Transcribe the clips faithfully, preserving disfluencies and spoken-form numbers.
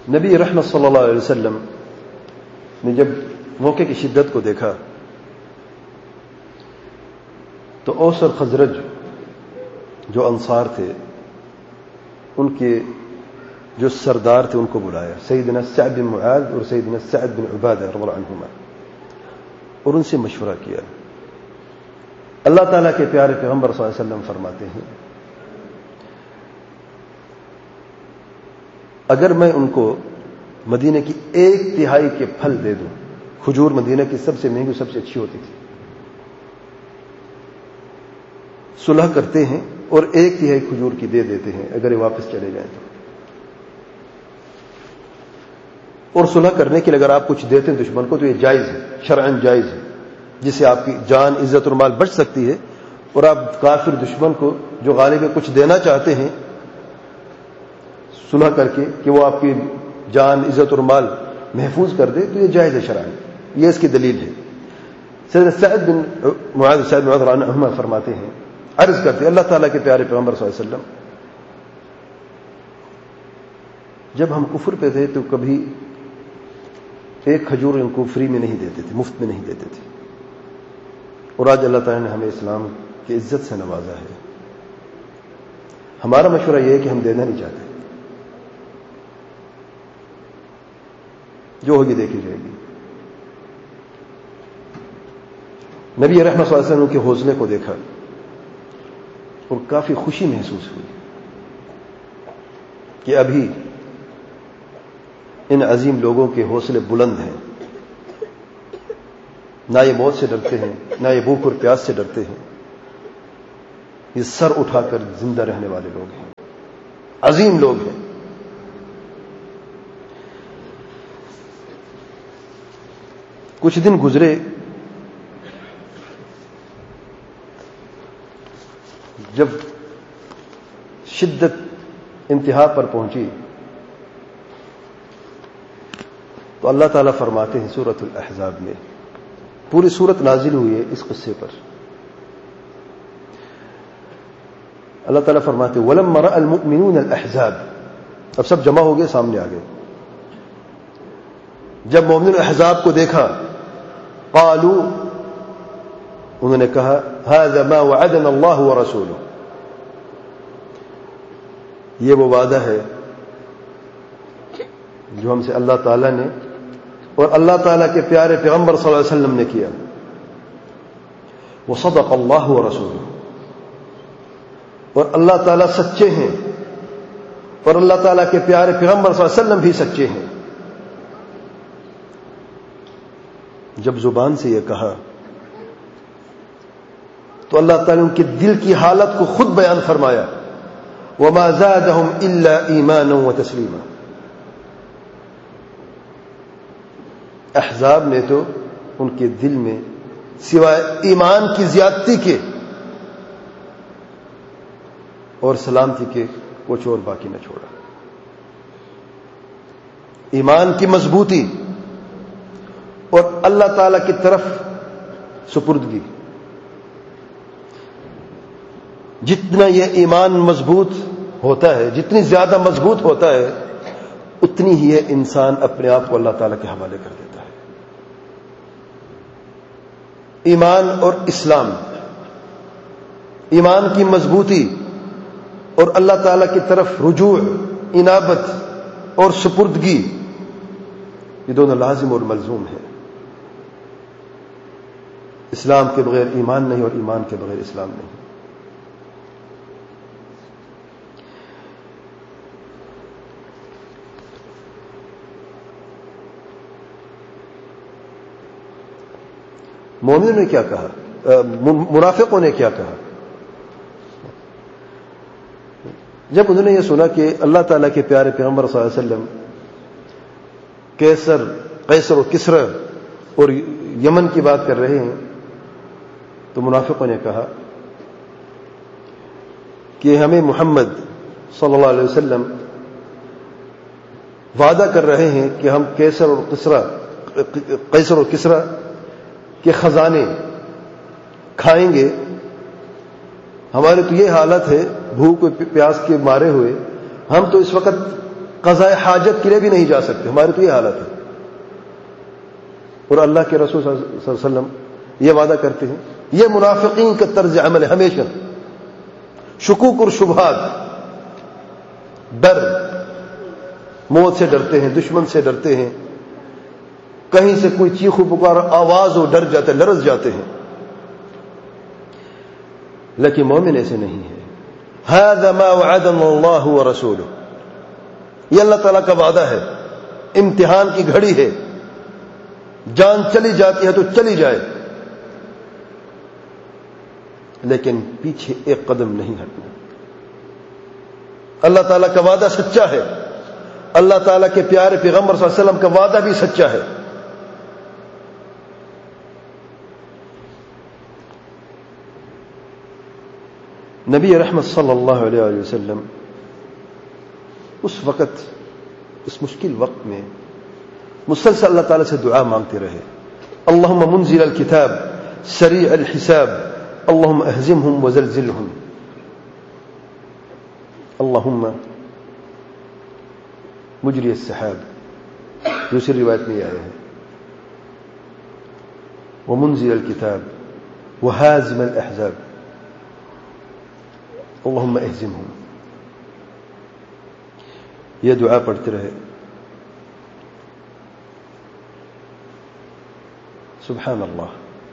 نبی رحمت صلی اللہ علیہ وسلم نے جب موقع کی شدت کو دیکھا تو اوس اور خزرج جو انصار تھے ان کے جو سردار تھے ان کو بلایا، سیدنا سعد بن معاذ اور سیدنا سعد بن عبادہ رضی اللہ عنہما، اور ان سے مشورہ کیا۔ اللہ تعالیٰ کے پیارے پیغمبر صلی اللہ علیہ وسلم فرماتے ہیں اگر میں ان کو مدینہ کی ایک تہائی کے پھل دے دوں، کھجور مدینہ کی سب سے مہنگی سب سے اچھی ہوتی تھی، صلح کرتے ہیں اور ایک تہائی کھجور کی دے دیتے ہیں اگر یہ واپس چلے جائیں تو، اور صلح کرنے کے لیے اگر آپ کچھ دیتے ہیں دشمن کو تو یہ جائز ہے، شرعاً جائز ہے، جس سے آپ کی جان عزت اور مال بچ سکتی ہے، اور آپ کافر دشمن کو جو غالب ہے کچھ دینا چاہتے ہیں صلح کر کے کہ وہ آپ کی جان عزت اور مال محفوظ کر دے تو یہ جائز ہے شرعاً، یہ اس کی دلیل ہے۔ سیدنا سعد بن معاذ سعد بن معاذ عنہما فرماتے ہیں، عرض کرتے ہیں اللہ تعالیٰ کے پیارے پیغمبر صلی اللہ علیہ وسلم جب ہم کفر پہ تھے تو کبھی ایک کھجور ان کو فری میں نہیں دیتے تھے، مفت میں نہیں دیتے تھے، اور آج اللہ تعالیٰ نے ہمیں اسلام کی عزت سے نوازا ہے۔ ہمارا مشورہ یہ ہے کہ ہم دینا نہیں چاہتے، جو ہوگی دیکھی جائے گی۔ نبی رحمت صلی اللہ علیہ وسلم کے حوصلے کو دیکھا اور کافی خوشی محسوس ہوئی کہ ابھی ان عظیم لوگوں کے حوصلے بلند ہیں، نہ یہ موت سے ڈرتے ہیں، نہ یہ بھوک اور پیاس سے ڈرتے ہیں، یہ سر اٹھا کر زندہ رہنے والے لوگ ہیں، عظیم لوگ ہیں۔ کچھ دن گزرے، جب شدت انتہا پر پہنچی تو اللہ تعالیٰ فرماتے ہیں سورۃ الاحزاب میں، پوری سورت نازل ہوئی ہے اس قصے پر، اللہ تعالیٰ فرماتے ہیں وَلَمَّا رَأَى الْمُؤْمِنُونَ الْأَحْزَابَ، اب سب جمع ہو گئے، سامنے آ گئے، جب مومنون احزاب کو دیکھا قالوا، انہوں نے کہا هذا ما وعدنا اللہ ورسولہ، یہ وہ وعدہ ہے جو ہم سے اللہ تعالیٰ نے اور اللہ تعالیٰ کے پیارے پیغمبر صلی اللہ علیہ وسلم نے کیا، وصدق اللہ ورسولہ، اور اللہ تعالیٰ سچے ہیں اور اللہ تعالیٰ کے پیارے پیغمبر صلی اللہ علیہ وسلم بھی سچے ہیں۔ جب زبان سے یہ کہا تو اللہ تعالیٰ نے ان کے دل کی حالت کو خود بیان فرمایا، وَمَا زَادَهُمْ إِلَّا إِيمَانًا وَتَسْلِيمًا، احزاب نے تو ان کے دل میں سوائے ایمان کی زیادتی کے اور سلامتی کے کچھ اور باقی نہ چھوڑا۔ ایمان کی مضبوطی اور اللہ تعالی کی طرف سپردگی، جتنا یہ ایمان مضبوط ہوتا ہے، جتنی زیادہ مضبوط ہوتا ہے، اتنی ہی یہ انسان اپنے آپ کو اللہ تعالی کے حوالے کر دیتا ہے۔ ایمان اور اسلام، ایمان کی مضبوطی اور اللہ تعالی کی طرف رجوع، انابت اور سپردگی، یہ دونوں لازم اور ملزوم ہیں۔ اسلام کے بغیر ایمان نہیں اور ایمان کے بغیر اسلام نہیں۔ مومنوں نے کیا کہا، منافقوں نے کیا کہا؟ جب انہوں نے یہ سنا کہ اللہ تعالیٰ کے پیارے پیغمبر صلی اللہ علیہ وسلم قیصر قیصر و کسرا اور یمن کی بات کر رہے ہیں، تو منافقوں نے کہا کہ ہمیں محمد صلی اللہ علیہ وسلم وعدہ کر رہے ہیں کہ ہم قیصر اور کسرا قیصر اور کسرا کے خزانے کھائیں گے، ہماری تو یہ حالت ہے بھوک و پیاس کے مارے ہوئے، ہم تو اس وقت قضاء حاجت کے لیے بھی نہیں جا سکتے. ہماری تو یہ حالت ہے. اور اللہ کے رسول صلی اللہ علیہ وسلم یہ وعدہ کرتے ہیں. یہ منافقین کا طرز عمل ہے ہمیشہ. شکوک اور شبہات، ڈر، موت سے ڈرتے ہیں، دشمن سے ڈرتے ہیں، کہیں سے کوئی چیخ و پکار آواز ہو ڈر جاتے، لرز جاتے ہیں. لیکن مومن ایسے نہیں ہے. هذا ما وعدنا الله ورسوله، یہ اللہ تعالیٰ کا وعدہ ہے. امتحان کی گھڑی ہے، جان چلی جاتی ہے تو چلی جائے، لیکن پیچھے ایک قدم نہیں ہٹنا. اللہ تعالیٰ کا وعدہ سچا ہے. اللہ تعالیٰ کے پیارے پیغمبر صلی اللہ علیہ وسلم کا وعدہ بھی سچا ہے. نبی رحمت صلی اللہ علیہ وسلم اس وقت، اس مشکل وقت میں مسلسل اللہ تعالیٰ سے دعا مانگتے رہے. اللہم منزل الکتاب سریع الحساب اللہم اہزمہم وزلزلہم. اللہم مجری السحاب، دوسری روایت میں یہ آیا ہے، ومنزل الکتاب وہازم الاحزاب اللہم اہزمہم. یہ دعا پڑھتے رہے. سبحان اللہ.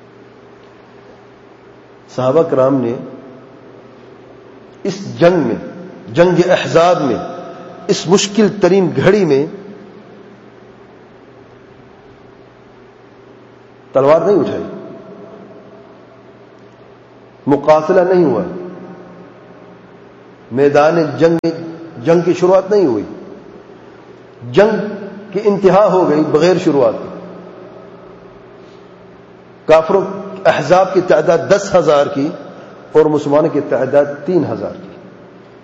صحابہ کرام نے اس جنگ میں، جنگ احزاب میں، اس مشکل ترین گھڑی میں تلوار نہیں اٹھائی، مقاتلہ نہیں ہوا، میدان جنگ میں جنگ کی شروعات نہیں ہوئی، جنگ کی انتہا ہو گئی بغیر شروعات کی. کافروں احزاب کی تعداد دس ہزار کی اور مسلمانوں کی تعداد تین ہزار کی.